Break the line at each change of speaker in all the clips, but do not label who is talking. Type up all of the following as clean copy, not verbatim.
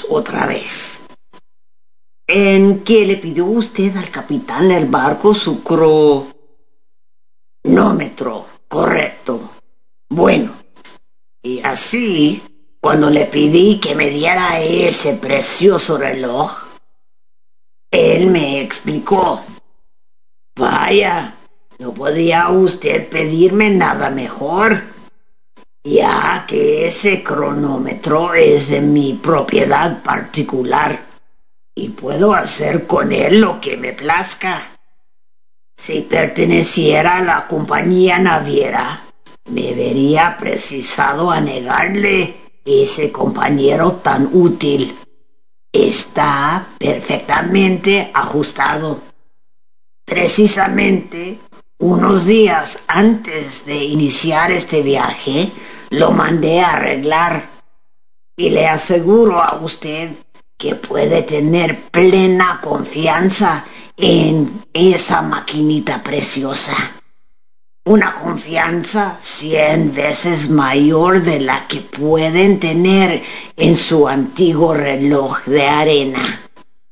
otra vez. ¿En qué le pidió usted al capitán del barco su cronómetro? Correcto. Bueno, y así, cuando le pedí que me diera ese precioso reloj, él me explicó: vaya, no podía usted pedirme nada mejor, ya que ese cronómetro es de mi propiedad particular y puedo hacer con él lo que me plazca. Si perteneciera a la compañía naviera, me vería precisado a negarle ese compañero tan útil. Está perfectamente ajustado. Precisamente unos días antes de iniciar este viaje, lo mandé a arreglar y le aseguro a usted que puede tener plena confianza en esa maquinita preciosa. Una confianza 100 veces mayor de la que pueden tener en su antiguo reloj de arena.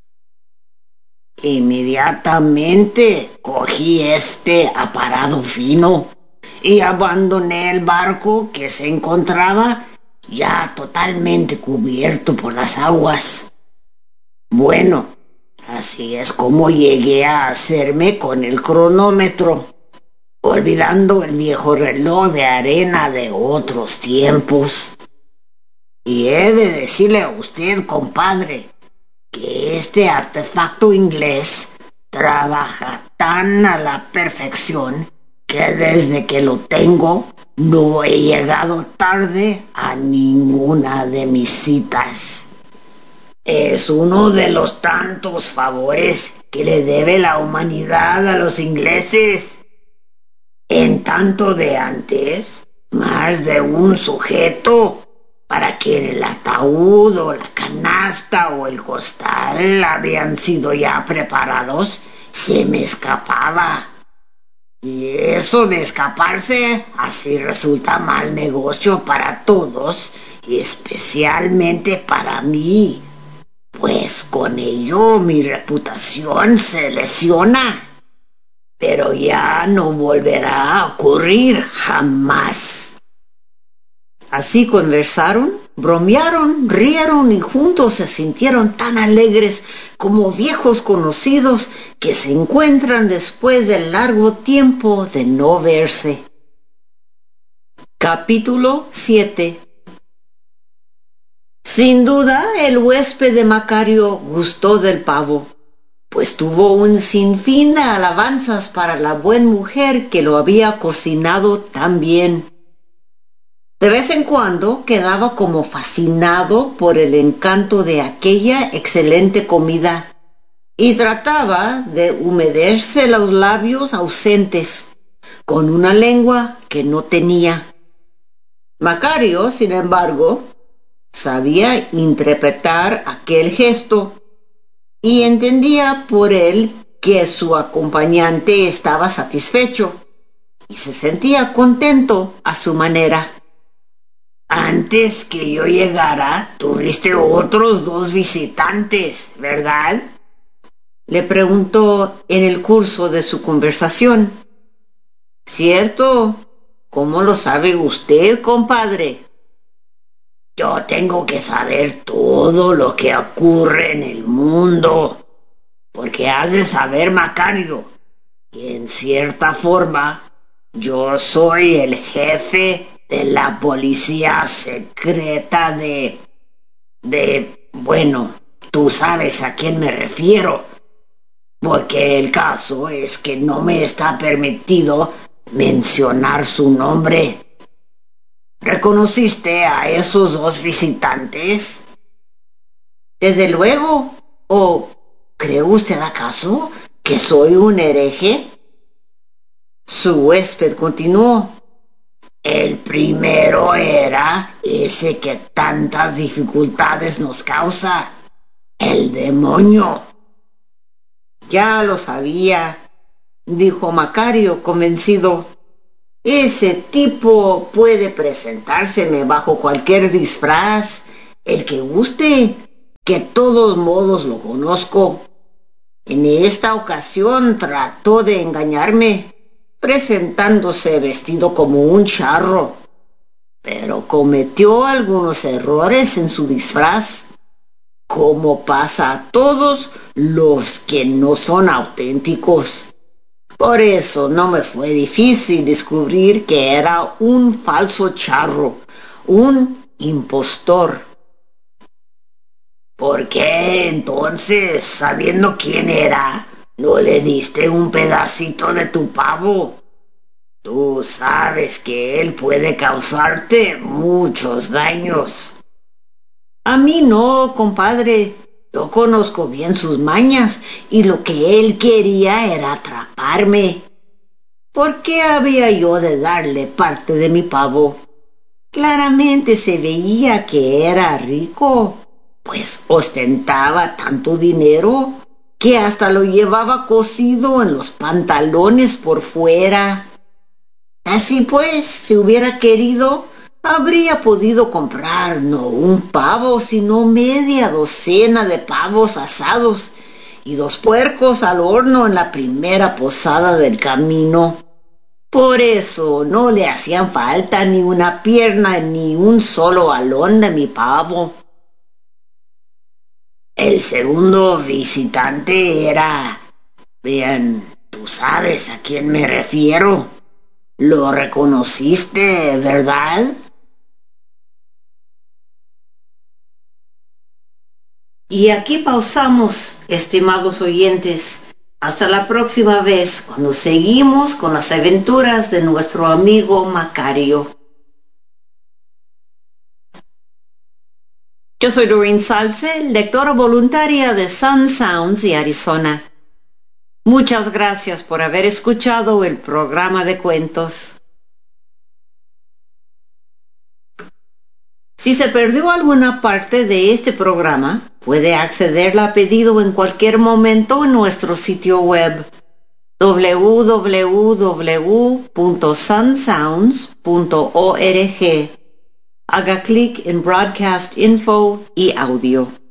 Inmediatamente cogí este aparato fino y abandoné el barco, que se encontraba ya totalmente cubierto por las aguas. Bueno, así es como llegué a hacerme con el cronómetro, olvidando el viejo reloj de arena de otros tiempos. Y he de decirle a usted, compadre, que este artefacto inglés trabaja tan a la perfección que desde que lo tengo no he llegado tarde a ninguna de mis citas. Es uno de los tantos favores que le debe la humanidad a los ingleses. En tanto de antes, más de un sujeto, para que el ataúd o la canasta o el costal habían sido ya preparados, se me escapaba. Y eso de escaparse así resulta mal negocio para todos, y especialmente para mí, pues con ello mi reputación se lesiona. Pero ya no volverá a ocurrir jamás. Así conversaron, bromearon, rieron y juntos se sintieron tan alegres como viejos conocidos que se encuentran después del largo tiempo de no verse. Capítulo 7. Sin duda, el huésped de Macario gustó del pavo, pues tuvo un sinfín de alabanzas para la buena mujer que lo había cocinado tan bien. De vez en cuando quedaba como fascinado por el encanto de aquella excelente comida y trataba de humedecerse los labios ausentes con una lengua que no tenía. Macario, sin embargo, sabía interpretar aquel gesto y entendía por él que su acompañante estaba satisfecho y se sentía contento a su manera. Antes que yo llegara, tuviste otros 2 visitantes, ¿verdad?, le preguntó en el curso de su conversación. ¿Cierto? ¿Cómo lo sabe usted, compadre? Yo tengo que saber todo lo que ocurre en el mundo, porque has de saber, Macario, que en cierta forma yo soy el jefe de la policía secreta bueno, tú sabes a quién me refiero, porque el caso es que no me está permitido mencionar su nombre. ¿Reconociste a esos 2 visitantes? Desde luego. ¿O cree usted acaso que soy un hereje? Su huésped continuó. El primero era ese que tantas dificultades nos causa, el demonio. Ya lo sabía, dijo Macario convencido. Ese tipo puede presentárseme bajo cualquier disfraz, el que guste. que de todos modos lo conozco. En esta ocasión trató de engañarme, presentándose vestido como un charro, pero cometió algunos errores en su disfraz, como pasa a todos los que no son auténticos. Por eso no me fue difícil descubrir que era un falso charro, un impostor. ¿Por qué entonces, sabiendo quién era, no le diste un pedacito de tu pavo? Tú sabes que él puede causarte muchos daños. A mí no, compadre. Yo conozco bien sus mañas y lo que él quería era atraparme. ¿Por qué había yo de darle parte de mi pavo? Claramente se veía que era rico, pues ostentaba tanto dinero que hasta lo llevaba cosido en los pantalones por fuera. Así pues, si hubiera querido, habría podido comprar no un pavo, sino media docena de pavos asados y 2 puercos al horno en la primera posada del camino. Por eso no le hacían falta ni una pierna ni un solo alón de mi pavo. El segundo visitante era... Bien, tú sabes a quién me refiero. Lo reconociste, ¿verdad?
Y aquí pausamos, estimados oyentes. Hasta la próxima vez, cuando seguimos con las aventuras de nuestro amigo Macario. Yo soy Doreen Salce, lectora voluntaria de Sun Sounds y Arizona. Muchas gracias por haber escuchado el programa de cuentos. Si se perdió alguna parte de este programa, puede accederla a pedido en cualquier momento en nuestro sitio web www.sunsounds.org. Haga clic en Broadcast Info y Audio.